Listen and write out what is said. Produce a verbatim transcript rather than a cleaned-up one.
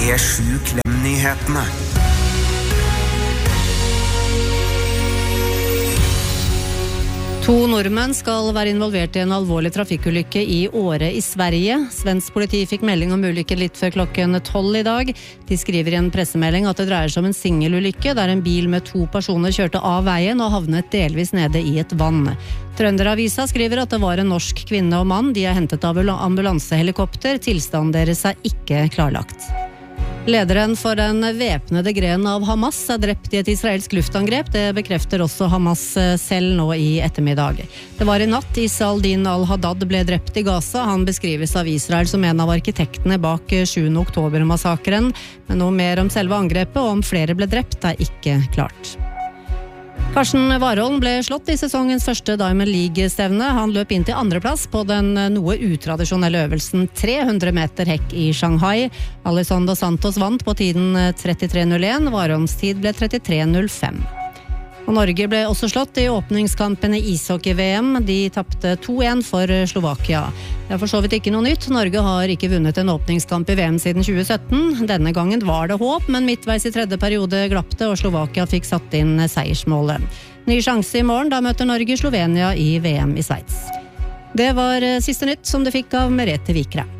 P sju Klem-nyhetene. To nordmenn skal være involvert i en alvorlig trafikkulykke i Åre i Sverige. Svensk politi fikk melding om ulykken litt før klokken tolv i dag. De skriver i en pressemelding at det dreier seg om en singelulykke, der en bil med to personer kjørte av veien og havnet delvis nede i et vann. Trønderavisa skriver at det var en norsk kvinne og mann. De er hentet av ambulansehelikopter. Tilstanden deres er ikke klarlagt. Lederen for den væpnede grenen av Hamas er drept i et israelsk luftangrep. Det bekrefter også Hamas selv nå i ettermiddag. Det var i natt Issa al-Din al-Haddad ble drept i Gaza. Han beskrives av Israel som en av arkitektene bak sjuende oktober-massakren. Men noe mer om selve angrepet og om flere ble drept er ikke klart. Karsten Warholm ble slått i sesongens første Diamond League-stevne. Han løp inn til andreplass på den noe utradisjonelle øvelsen tre hundre meter hekk i Shanghai. Alessandro Santos vant på tiden trettitre null en. Warholms tid ble trettitre null fem. Og Norge ble også slått i åpningskampen i ishockey-V M. De tappte to en for Slovakia. Det er for så vidt ikke noe nytt. Norge har ikke vunnet en åpningskamp i V M siden tjue sytten. Denne gangen var det håp, men midtveis i tredje periode glapp det, og Slovakia fikk satt inn seiersmålet. Ny sjanse i morgen, da møter Norge Slovenia i V M i Sveits. Det var siste nytt som du fikk av Merete Vikre.